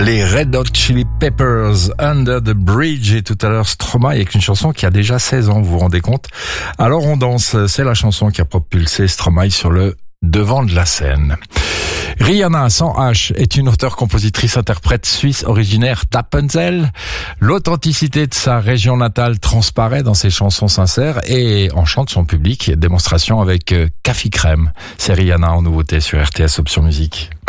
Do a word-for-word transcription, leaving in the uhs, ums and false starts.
Les Red Hot Chili Peppers, Under the Bridge, et tout à l'heure Stromae avec une chanson qui a déjà seize ans, vous vous rendez compte? Alors on danse, c'est la chanson qui a propulsé Stromae sur le devant de la scène. Rihanna, sans H, est une auteure-compositrice-interprète suisse originaire d'Appenzell. L'authenticité de sa région natale transparaît dans ses chansons sincères et enchante son public. Démonstration avec Café Crème. C'est Rihanna en nouveauté sur R T S Option Musique.